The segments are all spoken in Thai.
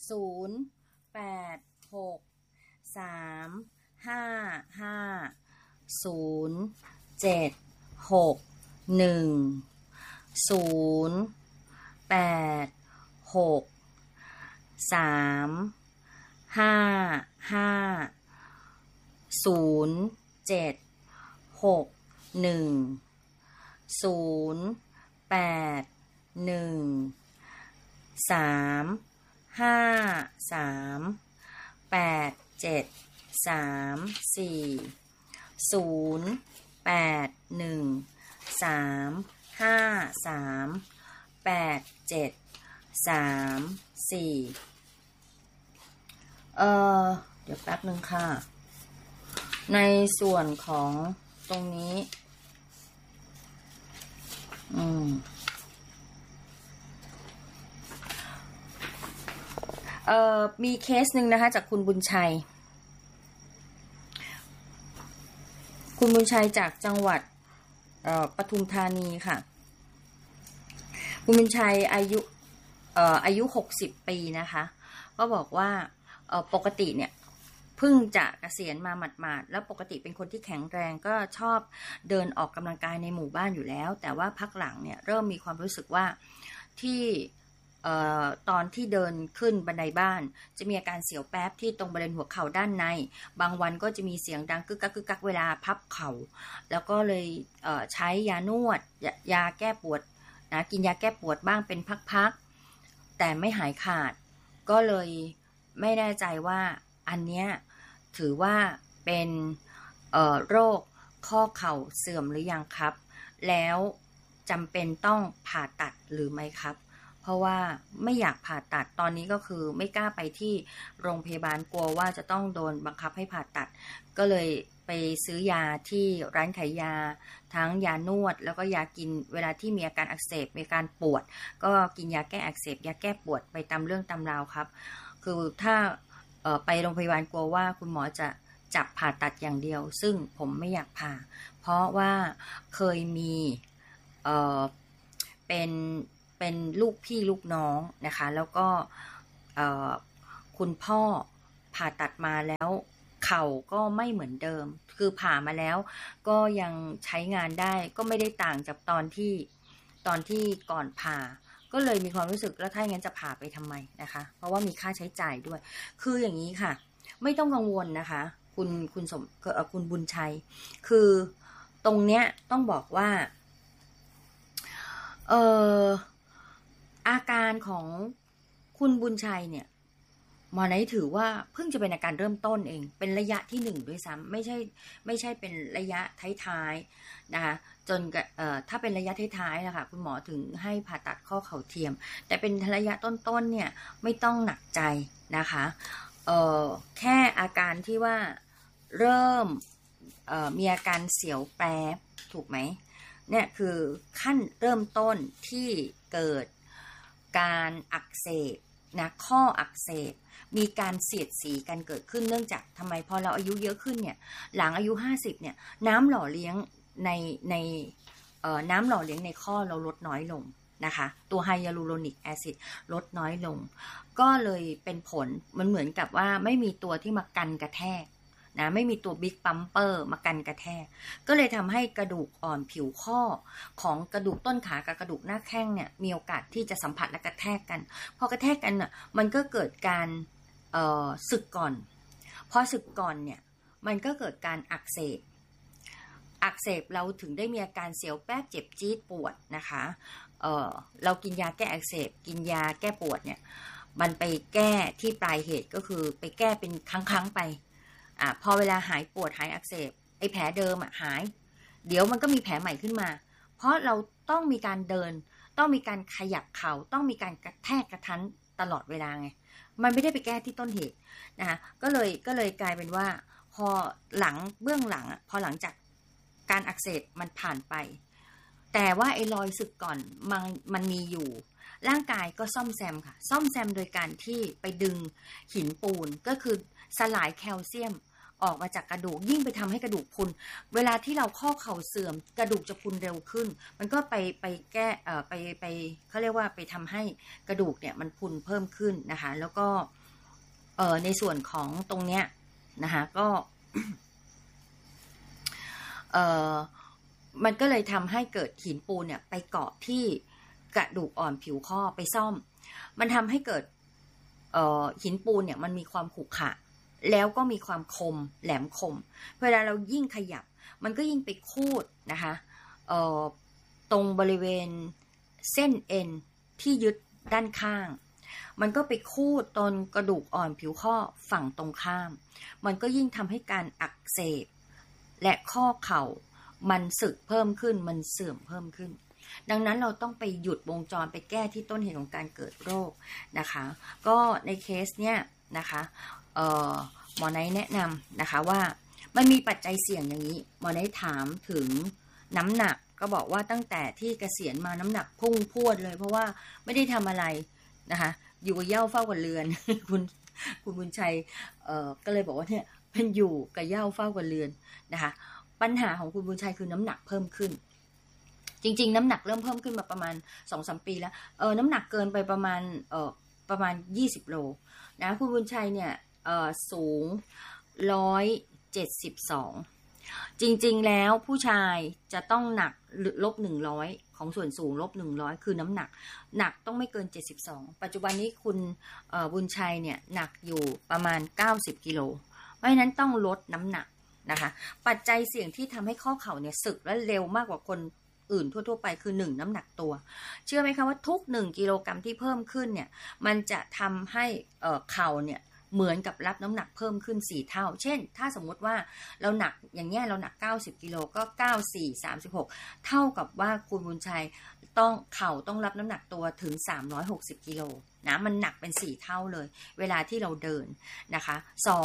เดี๋ยวแป๊บนึงค่ะในส่วนของตรงนี้มีเคสหนึ่งนะคะจากคุณบุญชัยจากจังหวัดปทุมธานีค่ะคุณบุญชัยอายุ60 ปีนะคะก็บอกว่าปกติเนี่ยเพิ่งจะเกษียณมาหมาดๆแล้วปกติเป็นคนที่แข็งแรงก็ชอบเดินออกกำลังกายในหมู่บ้านอยู่แล้วแต่ว่าพักหลังเนี่ยเริ่มมีความรู้สึกว่าที่ตอนที่เดินขึ้นบันไดบ้านจะมีอาการเสียวแป๊บที่ตรงบริเวณหัวเข่าด้านในบางวันก็จะมีเสียงดังกึกกักกึกกักเวลาพับเข่าแล้วก็เลยใช้ยานวดยาแก้ปวดนะกินยาแก้ปวดบ้างเป็นพักๆแต่ไม่หายขาดก็เลยไม่แน่ใจว่าอันเนี้ยถือว่าเป็นโรคข้อเข่าเสื่อมหรือยังครับแล้วจำเป็นต้องผ่าตัดหรือไม่ครับเพราะว่าไม่อยากผ่าตัดตอนนี้ก็คือไม่กล้าไปที่โรงพยาบาลกลัวว่าจะต้องโดนบังคับให้ผ่าตัดก็เลยไปซื้อยาที่ร้านขายยาทั้งยานวดแล้วก็ยากินเวลาที่มีอาการอักเสบมีอาการปวดก็กินยาแก้อักเสบยาแก้ปวดไปตามเรื่องตามราวครับคือถ้าไปโรงพยาบาลกลัวว่าคุณหมอจะจับผ่าตัดอย่างเดียวซึ่งผมไม่อยากผ่าเพราะว่าเคยมีเป็นลูกพี่ลูกน้องนะคะแล้วก็คุณพ่อผ่าตัดมาแล้วเข่าก็ไม่เหมือนเดิมคือผ่ามาแล้วก็ยังใช้งานได้ก็ไม่ได้ต่างจากตอนที่ก่อนผ่าก็เลยมีความรู้สึกแล้วถ้าอย่างนั้นจะผ่าไปทำไมนะคะเพราะว่ามีค่าใช้จ่ายด้วยคืออย่างนี้ค่ะไม่ต้องกังวลนะคะคุณบุญชัยคือตรงเนี้ยต้องบอกว่าอาการของคุณบุญชัยเนี่ยหมอไหนถือว่าเพิ่งจะเป็นอาการเริ่มต้นเองเป็นระยะที่1ด้วยซ้ำไม่ใช่เป็นระยะท้ายๆนะคะจนถ้าเป็นระยะท้ายๆนะคะคุณหมอถึงให้ผ่าตัดข้อเข่าเทียมแต่เป็นระยะต้นๆเนี่ยไม่ต้องหนักใจนะคะแค่อาการที่ว่าเริ่มมีอาการเสียวแป๊บถูกไหมเนี่ยคือขั้นเริ่มต้นที่เกิดการอักเสบนะข้ออักเสบมีการเสียดสีกันเกิดขึ้นเนื่องจากทำไมพอเราอายุเยอะขึ้นเนี่ยหลังอายุ50เนี่ยน้ำหล่อเลี้ยงในน้ำหล่อเลี้ยงในข้อเราลดน้อยลงนะคะตัวไฮยาลูโรนิกแอซิดลดน้อยลงก็เลยเป็นผลมันเหมือนกับว่าไม่มีตัวที่มากันกระแทกนะไม่มีตัวบิ๊กปั๊มเปอร์มากันกระแทกก็เลยทำให้กระดูกอ่อนผิวข้อของกระดูกต้นขากับกระดูกหน้าแข้งเนี่ยมีโอกาสที่จะสัมผัสและกระแทกกันพอกระแทกกันน่ะมันก็เกิดการสึกก่อนพอสึกก่อนเนี่ยมันก็เกิดการอักเสบเราถึงได้มีอาการเสียวแป๊บเจ็บจี๊ดปวดนะคะเรากินยาแก้อักเสบกินยาแก้ปวดเนี่ยมันไปแก้ที่ปลายเหตุก็คือไปแก้เป็นครั้งไปพอเวลาหายปวดหายอักเสบไอ้แผลเดิมหายเดี๋ยวมันก็มีแผลใหม่ขึ้นมาเพราะเราต้องมีการเดินต้องมีการขยับเข่าต้องมีการกระแทกกระทันตลอดเวลาไงมันไม่ได้ไปแก้ที่ต้นเหตุนะคะก็เลยกลายเป็นว่าพอเบื้องหลังพอหลังจากการอักเสบมันผ่านไปแต่ว่าไอ้รอยสึกก่อนมันมีอยู่ร่างกายก็ซ่อมแซมค่ะซ่อมแซมโดยการที่ไปดึงหินปูนก็คือสลายแคลเซียมออกมาจากกระดูกยิ่งไปทำให้กระดูกพรุนเวลาที่เราข้อเข่าเสื่อมกระดูกจะพรุนเร็วขึ้นมันก็ไปแก้ไปเขาเรียกว่าไปทำให้กระดูกเนี่ยมันพรุนเพิ่มขึ้นนะคะแล้วก็ในส่วนของตรงเนี้ยนะคะก็มันก็เลยทำให้เกิดหินปูนเนี่ยไปเกาะที่กระดูกอ่อนผิวข้อไปซ่อมมันทำให้เกิดหินปูนเนี่ยมันมีความขรุขระแล้วก็มีความคมแหลมคมเวลาเรายิ่งขยับมันก็ยิ่งไปคูดนะคะตรงบริเวณเส้นเอ็นที่ยึดด้านข้างมันก็ไปคูดตรงกระดูกอ่อนผิวข้อฝั่งตรงข้ามมันก็ยิ่งทำให้การอักเสบและข้อเข่ามันสึกเพิ่มขึ้นมันเสื่อมเพิ่มขึ้นดังนั้นเราต้องไปหยุดวงจรไปแก้ที่ต้นเหตุของการเกิดโรคนะคะก็ในเคสเนี้ยนะคะหมอไนท์แนะนำนะคะว่ามันมีปัจจัยเสี่ยงอย่างนี้หมอไนท์ถามถึงน้ำหนักก็บอกว่าตั้งแต่ที่เกษียณมาน้ำหนักพุ่งพรวดเลยเพราะว่าไม่ได้ทำอะไรนะคะอยู่กับเหย้าเฝ้ากับเรือน คุณบุญชัยก็เลยบอกว่าเนี่ยเป็นอยู่กับเหย้าเฝ้ากับเรือนนะคะปัญหาของคุณบุญชัยคือน้ำหนักเพิ่มขึ้นจริงๆน้ำหนักเริ่มเพิ่มขึ้นมาประมาณ 2-3 ปีแล้วน้ำหนักเกินไปประมาณ20 โลนะคุณบุญชัยเนี่ยสูง172จริงๆแล้วผู้ชายจะต้องหนัก-100ของส่วนสูง-100คือน้ำหนักต้องไม่เกิน72ปัจจุบันนี้คุณบุญชัยเนี่ยหนักอยู่ประมาณ90 กิโลเพราะฉะนั้นต้องลดน้ำหนักนะคะปัจจัยเสี่ยงที่ทำให้ข้อเข่าเนี่ยสึกและเร็วมากกว่าคนอื่นทั่วๆไปคือ1น้ำหนักตัวเชื่อไหมคะว่าทุก1กิโลกรัมที่เพิ่มขึ้นเนี่ยมันจะทำให้เข่าเนี่ยเหมือนกับรับน้ำหนักเพิ่มขึ้น4เท่าเช่นถ้าสมมุติว่าเราหนักอย่างเงี้ยเราหนัก90 กิโลก็9 4 36เท่ากับว่าคุณบุญชัยเข่าต้องรับน้ำหนักตัวถึง360 กิโลนะมันหนักเป็น4เท่าเลยเวลาที่เราเดินนะคะ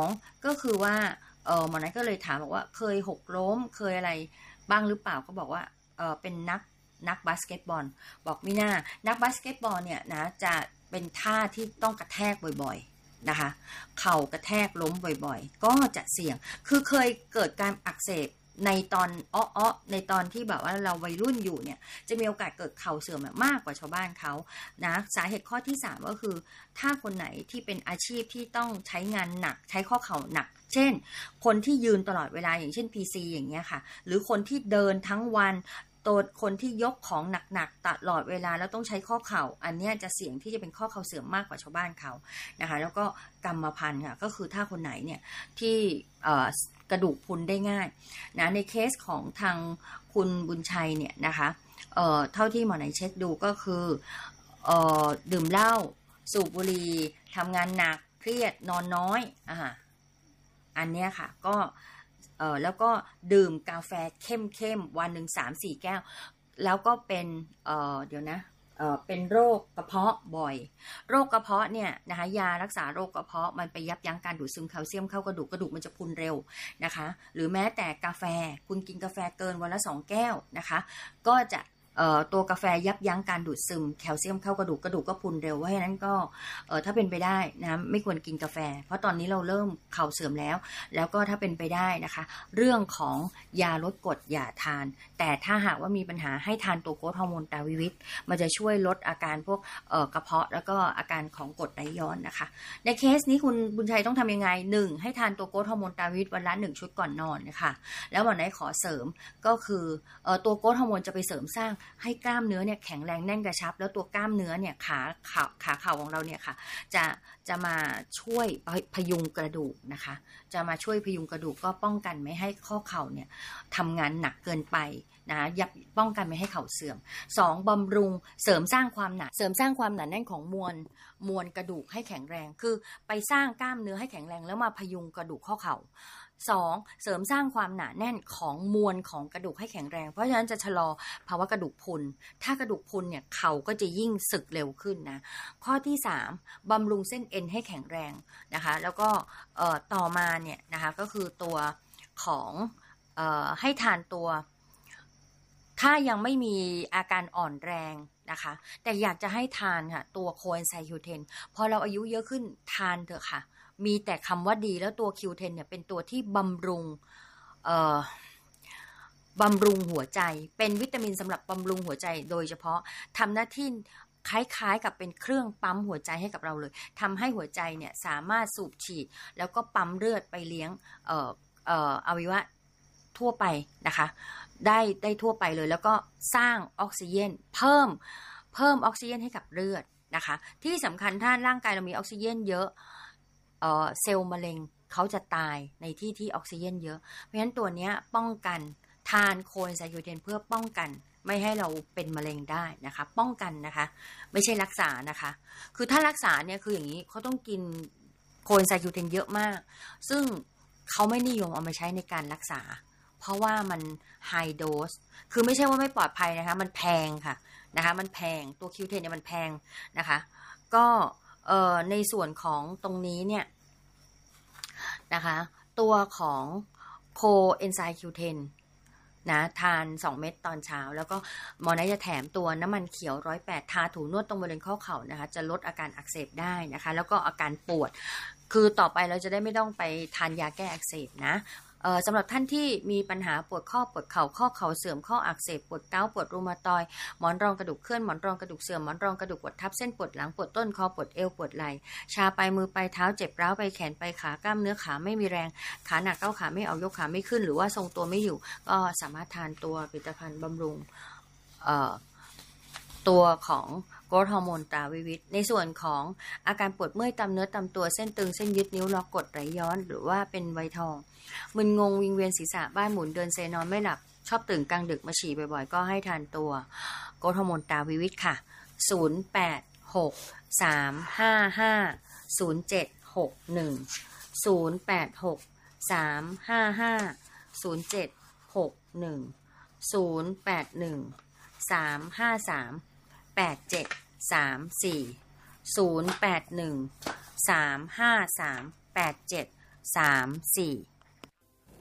2ก็คือว่าหมอนัทก็เลยถามบอกว่าเคยหกล้มเคยอะไรบ้างหรือเปล่าก็บอกว่าเป็นนักบาสเกตบอลบอกไม่น่านักบาสเกตบอลเนี่ยนะจะเป็นท่าที่ต้องกระแทกบ่อยๆนะคะเข่ากระแทกล้มบ่อยๆก็จะเสี่ยงคือเคยเกิดการอักเสบในตอนในตอนที่แบบว่าเราวัยรุ่นอยู่เนี่ยจะมีโอกาสเกิดเข่าเสื่อมมากกว่าชาวบ้านเขานะสาเหตุข้อที่3ก็คือถ้าคนไหนที่เป็นอาชีพที่ต้องใช้งานหนักใช้ข้อเข่าหนักเช่นคนที่ยืนตลอดเวลาอย่างเช่น PC อย่างเงี้ยค่ะหรือคนที่เดินทั้งวันตัวคนที่ยกของหนักๆตลอดเวลาแล้วต้องใช้ข้อเข่าอันนี้จะเสี่ยงที่จะเป็นข้อเข่าเสื่อมมากกว่าชาวบ้านเขานะคะแล้วก็กรรมพันธุ์ค่ะก็คือถ้าคนไหนเนี่ยที่กระดูกพรุนได้ง่ายนะในเคสของทางคุณบุญชัยเนี่ยนะคะเท่าที่หมอไหนเช็คดูก็คือดื่มเหล้าสูบบุหรี่ทำงานหนักเครียดนอนน้อยอันเนี้ยค่ะก็แล้วก็ดื่มกาแฟเข้มวันหนึ่ง3-4 แก้วแล้วก็เป็นเดี๋ยวนะเป็นโรคกระเพาะบ่อยโรคกระเพาะเนี่ยนะคะยารักษาโรคกระเพาะมันไปยับยั้งการดูดซึมแคลเซียมเข้ากระดูกมันจะพุนเร็วนะคะหรือแม้แต่กาแฟคุณกินกาแฟเกินวันละ2 แก้วนะคะก็จะตัวกาแฟยับยั้งการดูดซึมแคลเซียมเข้ากระดูกก็พุนเร็วเพราะฉะนั้นก็ถ้าเป็นไปได้นะไม่ควรกินกาแฟเพราะตอนนี้เราเริ่มเข่าเสื่อมแล้วก็ถ้าเป็นไปได้นะคะเรื่องของยาลดกรดอย่าทานแต่ถ้าหากว่ามีปัญหาให้ทานตัวโกรทฮอร์โมนตาวิวิตมันจะช่วยลดอาการพวกกระเพาะแล้วก็อาการของกรดไหลย้อนนะคะในเคสนี้คุณบุญชัยต้องทำยังไง1ให้ทานตัวโกรทฮอร์โมนตาวิวิตวันละ1 ชุดก่อนนอนนะคะแล้ววันไหนขอเสริมก็คือตัวโกรทฮอร์โมนจะไปเสริมสร้างให้กล้ามเนื้อเนี่ยแข็งแรงแน่นกระชับแล้วตัวกล้ามเนื้อเนี่ยขาเข่าของเราเนี่ยค่ะจะมาช่วยพยุงกระดูกนะคะจะมาช่วยพยุงกระดูกก็ป้องกันไม่ให้ข้อเข่าเนี่ยทำงานหนักเกินไปนะป้องกันไม่ให้เข่าเสื่อม2บำรุงเสริมสร้างความหนาแน่นของมวลกระดูกให้แข็งแรงคือไปสร้างกล้ามเนื้อให้แข็งแรงแล้วมาพยุงกระดูกข้อเข่า2เสริมสร้างความหนาแน่นของมวลของกระดูกให้แข็งแรงเพราะฉะนั้นจะชะลอภาวะกระดูกพรุนถ้ากระดูกพรุนเนี่ยเข่าก็จะยิ่งสึกเร็วขึ้นนะข้อที่3บำรุงเส้นเอ็นให้แข็งแรงนะคะแล้วก็ต่อมาเนี่ยนะคะก็คือตัวของให้ทานตัวถ้ายังไม่มีอาการอ่อนแรงนะคะแต่อยากจะให้ทานค่ะตัวโคเอนไซม์คิวเทนพอเราอายุเยอะขึ้นทานเถอะค่ะมีแต่คำว่าดีแล้วตัว Q10 เนี่ยเป็นตัวที่บำรุงหัวใจเป็นวิตามินสำหรับบำรุงหัวใจโดยเฉพาะทำหน้าที่คล้ายๆกับเป็นเครื่องปั๊มหัวใจให้กับเราเลยทำให้หัวใจเนี่ยสามารถสูบฉีดแล้วก็ปั๊มเลือดไปเลี้ยงอวัยวะทั่วไปนะคะได้ทั่วไปเลยแล้วก็สร้างออกซิเจนเพิ่มออกซิเจนให้กับเลือดนะคะที่สำคัญถ้าร่างกายเรามีออกซิเจนเยอะเซลล์มะเร็งเขาจะตายในที่ออกซิเจนเยอะเพราะฉะนั้นตัวนี้ป้องกันทานโคเอนไซม์ Q10 เพื่อป้องกันไม่ให้เราเป็นมะเร็งได้นะคะป้องกันนะคะไม่ใช่รักษานะคะคือถ้ารักษาเนี่ยคืออย่างนี้เขาต้องกินโคเอนไซม์ Q10 เยอะมากซึ่งเขาไม่นิยมเอามาใช้ในการรักษาเพราะว่ามันไฮโดสคือไม่ใช่ว่าไม่ปลอดภัยนะคะมันแพงค่ะนะคะมันแพงตัว Q10 เนี่ยมันแพงนะคะก็ในส่วนของตรงนี้เนี่ยนะคะตัวของโคเอนไซม์ Q10 นะทาน2เม็ดตอนเช้าแล้วก็หมอไนท์จะแถมตัวน้ำมันเขียว108ทาถูนวดตรงบริเวณข้อเข่านะคะจะลดอาการอักเสบได้นะคะแล้วก็อาการปวดคือต่อไปเราจะได้ไม่ต้องไปทานยาแก้อักเสบนะสำหรับท่านที่มีปัญหาปวดข้อปวดเข่าข้อเข่าเสื่อมข้ออักเสบปวดเกาต์ปวดรูมาตอยด์หมอนรองกระดูกเคลื่อนหมอนรองกระดูกเสื่อมหมอนรองกระดูกกดทับเส้นปวดหลังปวดต้นคอปวดเอวปวดไหล่ชาไปมือไปเท้าเจ็บร้าวไปแขนไปขากล้ามเนื้อขาไม่มีแรงขาหนักเก้าขาไม่เอายกขาไม่ขึ้นหรือว่าทรงตัวไม่อยู่ก็สามารถทานตัวผลิตภัณฑ์บำรุงตัวของโกรทฮอร์โมนตราวิวิตในส่วนของอาการปวดเมื่อยตามเนื้อตามตัวเส้นตึงเส้นยึดนิ้วล็อกกดไหลย้อนหรือว่าเป็นไวทองมึนงงวิงเวียนศีรษะบ้านหมุนเดินเซนอนไม่หลับชอบตื่นกลางดึกมาฉี่บ่อยๆก็ให้ทานตัวโกรทฮอร์โมนตราวิวิตค่ะ086355076108635387340813538734